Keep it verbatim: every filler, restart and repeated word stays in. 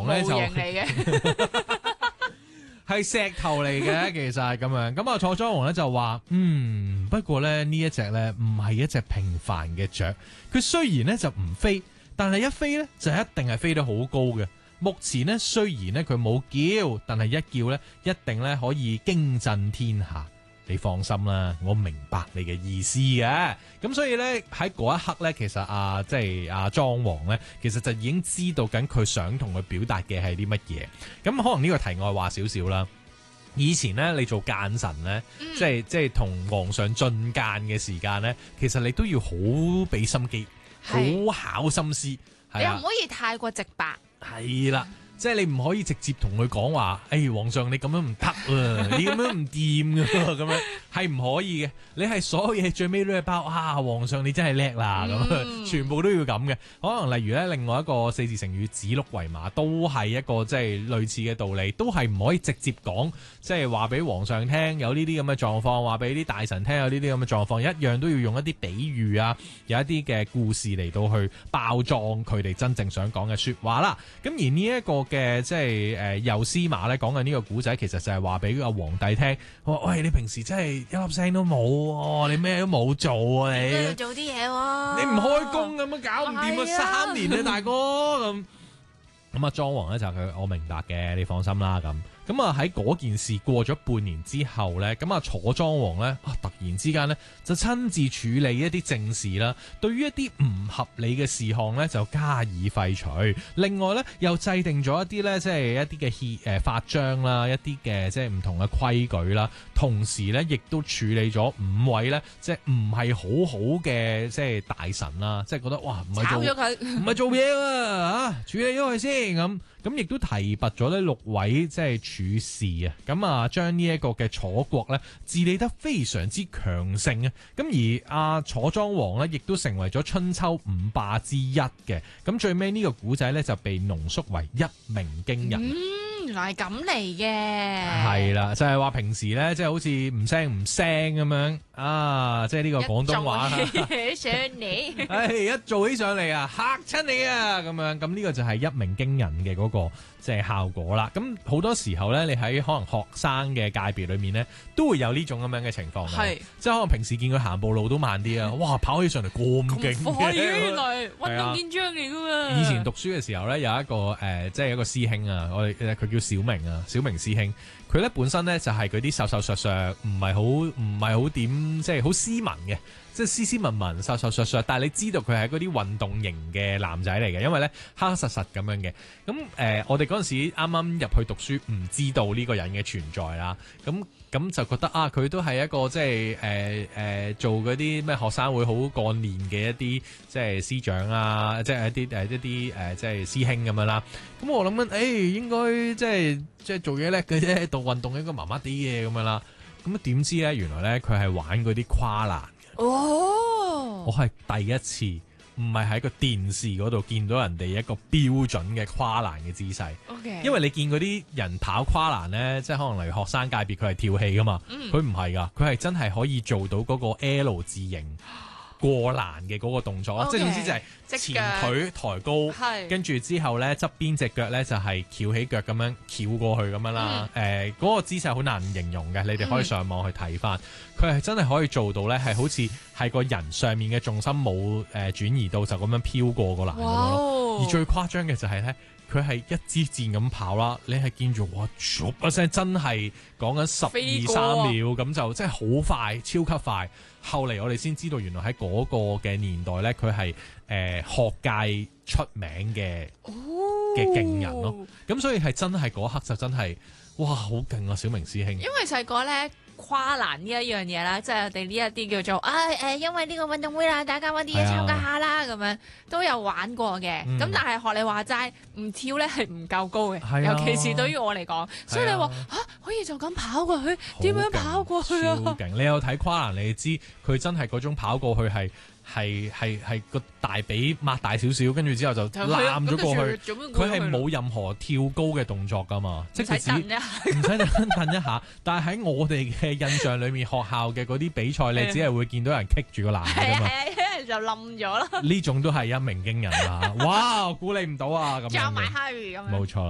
王咧就模型嚟嘅。 係石頭嚟嘅，其實係咁樣。咁啊，楚莊王咧就話：嗯，不過咧呢一隻咧唔係一隻平凡嘅雀，佢雖然咧就唔飛，但係一飛咧就一定係飛得好高嘅。目前咧雖然咧佢冇叫，但係一叫咧一定咧可以驚震天下。你放心啦，我明白你嘅意思嘅。咁所以咧喺嗰一刻咧，其實啊即係阿莊王咧，其實就已經知道緊佢想同佢表達嘅係啲乜嘢。咁可能呢個題外話少少啦。以前咧你做諫臣咧，嗯、即係即係同皇上進諫嘅時間咧，其實你都要好俾心機，好考心思。係你又唔可以太過直白。 係啦。即係你唔可以直接同佢講話，誒、哎，皇上你咁樣唔得啊，你咁樣唔掂噶，咁樣係唔可以嘅。你係所有嘢最尾都係包啊，皇上你真係叻啦，咁、嗯、全部都要咁嘅。可能例如咧，另外一個四字成語指鹿為馬，都係一個即係類似嘅道理，都係唔可以直接講，即係話俾皇上聽有呢啲咁嘅狀況，話俾啲大臣聽有呢啲咁嘅狀況，一樣都要用一啲比喻啊，有一啲嘅故事嚟到去包裝佢哋真正想講嘅說話啦。咁而呢一個嘅即係誒右司馬咧講緊呢個古仔，其實就係話俾個皇帝聽，話喂，你平時真係一粒聲都冇，你咩都冇做啊，你都要做啲嘢喎， 你唔開工咁樣搞唔掂啊，三年啊大哥咁。咁啊莊王咧就佢我明白嘅，你放心啦咁。咁啊喺嗰件事過咗半年之後咧，咁啊楚莊王咧啊突然之間咧就親自處理一啲政事啦，對於一啲唔合理嘅事項咧就加以廢除。另外咧又制定咗一啲咧即係一啲嘅憲誒法章啦，一啲嘅即係唔同嘅規矩啦，同時咧亦都處理咗五位咧即係唔係好好嘅即係大臣啦，即係覺得哇唔係做炒咗佢唔係做嘢啊嚇，處理咗佢先咁。咁亦都提拔咗呢六位即係處士啊，咁啊將呢一個嘅楚國咧治理得非常之強盛啊，咁而阿楚莊王咧亦都成為咗春秋五霸之一嘅，咁最尾呢個古仔咧就被濃縮為一鳴驚人。 嗯，原來係咁嚟嘅。 係啦，就係話平時咧即係好似唔聲唔聲咁樣啊，即係呢個廣東話一做起上嚟， 唉一做起上嚟啊嚇親你啊咁樣，咁呢個就係一鳴驚人嘅嗰個即係效果啦。咁好多時候咧，你喺可能學生嘅界別裏面咧，都會有呢種咁樣嘅情況嘅。係，即係可能平時見佢行步路都慢啲啊，哇跑起上嚟咁勁嘅， 原來運動健將嚟噶嘛。 以前讀書嘅時候咧，有一個誒、呃，即係一個師兄啊，我哋佢叫小明啊，小明師兄。佢咧本身咧就係嗰啲瘦瘦削削，唔係好唔係好點，即係好斯文嘅，即係斯斯文文、瘦瘦削削。但係你知道佢係嗰啲運動型嘅男仔嚟嘅，因為咧黑黑實實咁樣嘅。咁誒、呃，我哋嗰陣時啱啱入去讀書，唔知道呢個人嘅存在啦。咁咁就覺得啊，佢都係一個即係誒誒做嗰啲咩學生會好幹練嘅一啲即係師長啊，即係一啲誒一啲誒、呃、即係師兄咁樣啦。咁我諗緊誒應該即係即係做嘢叻嘅啫，做運動應該麻麻啲嘅咁樣啦。咁點知咧，原來咧佢係玩嗰啲跨欄嘅。哦，我係第一次。唔係喺個電視嗰度見到人哋一個標準嘅跨欄嘅姿勢。Okay. 因為你見嗰啲人跑跨欄呢，即係可能例如學生界別佢係跳氣噶嘛，佢唔係噶，佢係真係可以做到嗰個 L 字形過欄嘅嗰個動作。Okay. 即係總之就係前腿抬高，跟住之後呢側邊隻腳呢就係翹起腳咁樣翹過去咁樣啦。誒、嗯，嗰、呃嗰個姿勢好難形容嘅，你哋可以上網去睇翻。佢係真係可以做到呢，係好似係個人上面嘅重心冇誒轉移到，就咁樣飄過個欄咁樣咯。而最誇張嘅就係呢，佢係一支箭咁跑啦，你係見住哇，一聲真係講緊十二三秒咁就真係好快，超級快。後嚟我哋先知道，原來喺嗰個嘅年代呢，佢係誒學界出名嘅嘅勁人咯。咁所以係真係嗰刻就真係哇，好勁啊！小明師兄，因為細個呢。跨欄呢一樣嘢啦，即係我哋呢一啲叫做啊誒、呃，因為呢個運動會啦，大家揾啲嘢參加下啦，咁樣都有玩過嘅。咁、嗯、但係學你話齋，唔跳咧係唔夠高嘅，啊、尤其是對於我嚟講。所以你話嚇、啊、可以就咁跑過去，點樣跑過去啊？ 超勁！你有睇跨欄，你知佢真係嗰種跑過去係。係係係個大髀擘大少少，跟住之後就攬咗過去。佢係冇任何跳高嘅動作噶嘛，即係只唔使蹬一下。但係喺我哋嘅印象裏面，學校嘅嗰啲比賽，你只係會見到人棘住個欄㗎嘛， 就冧咗啦。 呢種都係一鳴驚人啦！哇，估你唔到啊！咁樣， 撞埋蝦魚咁樣， 冇錯。